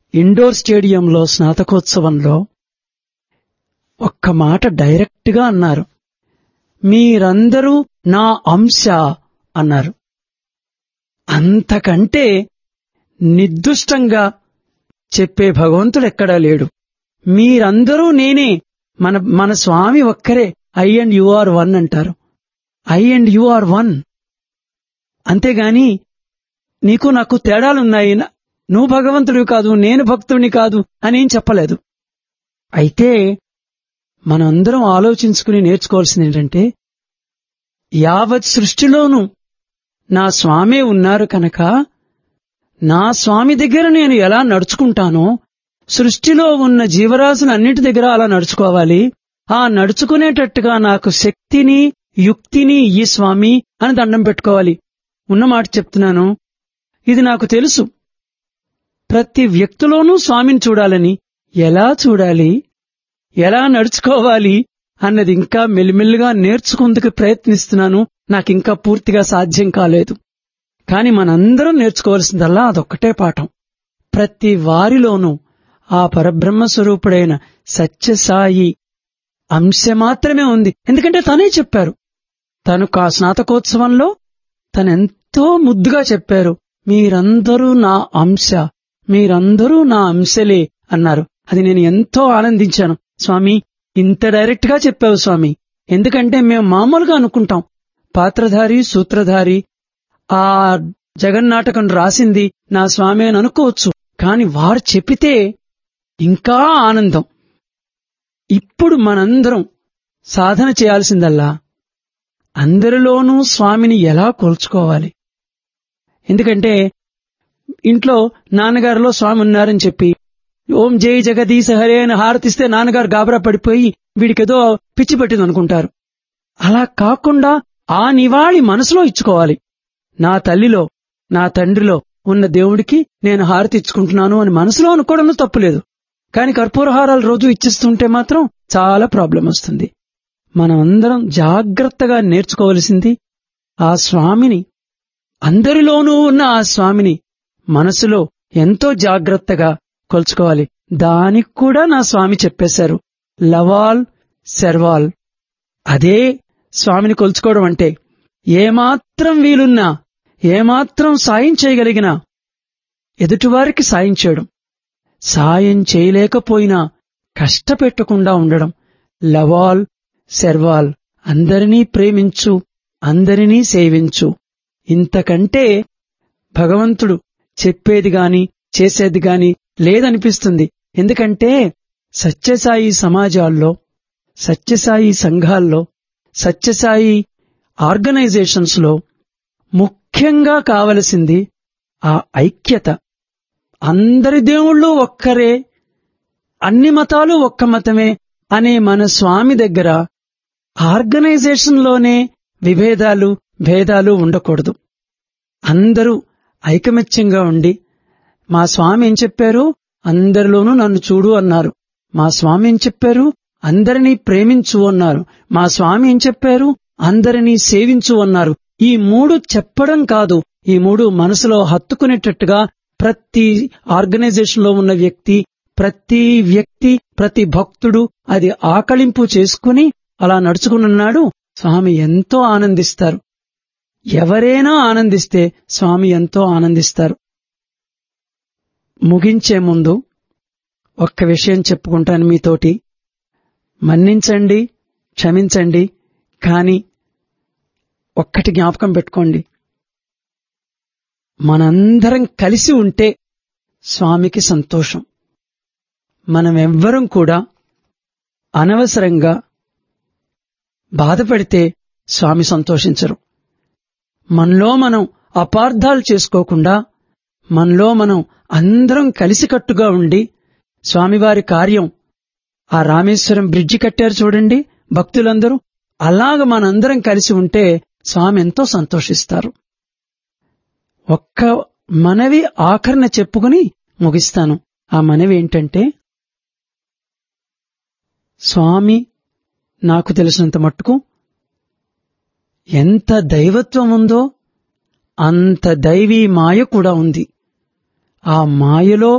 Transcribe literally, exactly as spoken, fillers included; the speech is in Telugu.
ఇండోర్ స్టేడియంలో స్నాతకోత్సవంలో ఒక్క మాట డైరెక్ట్ గా అన్నారు. మీరందరూ నా అంశ అన్నారు. అంతకంటే నిర్దుష్టంగా చెప్పే భగవంతుడు ఎక్కడా లేడు. మీరందరూ నేనే, మన మన స్వామి ఒక్కరే. I and you are one అంటారు. I and you are one. అంతేగాని నీకు నాకు తేడాలున్నాయి, నువ్వు భగవంతుడివి కాదు, నేను భక్తుడిని కాదు అనేం చెప్పలేదు. అయితే మనందరం ఆలోచించుకుని నేర్చుకోవాల్సింది ఏంటంటే, యావత్ సృష్టిలోనూ నా స్వామే ఉన్నారు కనుక నా స్వామి దగ్గర నేను ఎలా నడుచుకుంటానో సృష్టిలో ఉన్న జీవరాశులన్నిటి దగ్గర అలా నడుచుకోవాలి. ఆ నడుచుకునేటట్టుగా నాకు శక్తిని యుక్తిని ఈ స్వామి అని దండం పెట్టుకోవాలి. ఉన్నమాట చెప్తున్నాను, ఇది నాకు తెలుసు. ప్రతి వ్యక్తిలోనూ స్వామిని చూడాలని, ఎలా చూడాలి, ఎలా నడుచుకోవాలి అన్నది ఇంకా మెల్లిమెల్లిగా నేర్చుకుందుకు ప్రయత్నిస్తున్నాను. నాకింకా పూర్తిగా సాధ్యం కాలేదు. కాని మనందరం నేర్చుకోవాల్సిందల్లా అదొక్కటే పాఠం. ప్రతి వారిలోనూ ఆ పరబ్రహ్మ స్వరూపుడైన సత్యసాయి అంశ మాత్రమే ఉంది. ఎందుకంటే తనే చెప్పారు. తను ఆ స్నాతకోత్సవంలో తనెంతో ముద్దుగా చెప్పారు, మీరందరూ నా అంశ, మీరందరూ నా అంశలే అన్నారు. అది నేను ఎంతో ఆనందించాను. స్వామి, ఇంత డైరెక్ట్ గా చెప్పావు స్వామి. ఎందుకంటే మేము మామూలుగా అనుకుంటాం, పాత్రధారి సూత్రధారి ఆ జగన్నాటకం రాసింది నా స్వామి అని అనుకోవచ్చు. కాని వారు చెప్పితే ఇంకా ఆనందం. ఇప్పుడు మనందరం సాధన చేయాల్సిందల్లా అందరిలోనూ స్వామిని ఎలా కొలుచుకోవాలి. ఎందుకంటే ఇంట్లో నాన్నగారిలో స్వామి ఉన్నారని చెప్పి ఓం జై జగదీశ హరే అని హారతిస్తే నాన్నగారు గాబరా పడిపోయి వీడికేదో పిచ్చి పట్టింది అనుకుంటారు. అలా కాకుండా ఆ నివాళి మనసులో ఇచ్చుకోవాలి. నా తల్లిలో నా తండ్రిలో ఉన్న దేవుడికి నేను హారతి ఇచ్చుకుంటున్నాను అని మనసులో అనుకోవడంలో తప్పులేదు. కాని కర్పూరహారాలు రోజు ఇచ్చిస్తుంటే మాత్రం చాలా ప్రాబ్లం వస్తుంది. మనం అందరం జాగ్రత్తగా నేర్చుకోవలసింది ఆ స్వామిని, అందరిలోనూ ఉన్న ఆ స్వామిని మనసులో ఎంతో జాగ్రత్తగా కొలుచుకోవాలి. దానికి కూడా నా స్వామి చెప్పేశారు, లవాల్ శర్వాల్. అదే స్వామిని కొలుచుకోవడం అంటే ఏమాత్రం వీలున్నా, ఏమాత్రం సాయం చేయగలిగినా ఎదుటివారికి సాయం చేయడం, సాయం చేయలేకపోయినా కష్టపెట్టకుండా ఉండడం. లవాల్ శర్వాల్, అందరినీ ప్రేమించు, అందరినీ సేవించు. ఇంతకంటే భగవంతుడు చెప్పేది గాని చేసేది గాని లేదనిపిస్తుంది. ఎందుకంటే సత్యసాయి సమాజాల్లో, సత్యసాయి సంఘాల్లో, సత్యసాయి ఆర్గనైజేషన్స్ లో ముఖ్యంగా కావలసింది ఆ ఐక్యత. అందరి దేవుళ్ళు ఒక్కరే, అన్ని మతాలు ఒక్క మతమే అనే మన స్వామి దగ్గర ఆర్గనైజేషన్లోనే విభేదాలు భేదాలు ఉండకూడదు. అందరూ ఐకమత్యంగా ఉండి, మా స్వామి ఏం చెప్పారు, అందరిలోనూ నన్ను చూడు అన్నారు. మా స్వామి ఏం చెప్పారు, అందరినీ ప్రేమించు అన్నారు. మా స్వామి ఏం చెప్పారు, అందరినీ సేవించు అన్నారు. ఈ మూడు చెప్పడం కాదు, ఈ మూడు మనసులో హత్తుకునేటట్టుగా ప్రతి ఆర్గనైజేషన్ లో ఉన్న వ్యక్తి, ప్రతి వ్యక్తి, ప్రతి భక్తుడు అది ఆకళింపు చేసుకుని అలా నడుచుకున్నాడు. స్వామి ఎంతో ఆనందిస్తారు. ఎవరైనా ఆనందిస్తే స్వామి ఎంతో ఆనందిస్తారు. ముగించే ముందు ఒక్క విషయం చెప్పుకుంటాను మీతోటి. మన్నించండి, క్షమించండి, కాని ఒక్కటి జ్ఞాపకం పెట్టుకోండి, మనందరం కలిసి ఉంటే స్వామికి సంతోషం. మనమెవ్వరం కూడా అనవసరంగా బాధపడితే స్వామి సంతోషించరు. మనలో మనం అపార్థాలు చేసుకోకుండా, మనలో మనం అందరం కలిసికట్టుగా ఉండి స్వామివారి కార్యం, ఆ రామేశ్వరం బ్రిడ్జి కట్టారు చూడండి భక్తులందరూ, అలాగ మనందరం కలిసి ఉంటే స్వామి ఎంతో సంతోషిస్తారు. ఒక్క మనవి ఆఖరణ చెప్పుకుని ముగిస్తాను. ఆ మనవి ఏంటంటే, స్వామి నాకు తెలిసినంత మట్టుకు ఎంత దైవత్వం ఉందో అంత దైవీ మాయ కూడా ఉంది. ఆ మాయలో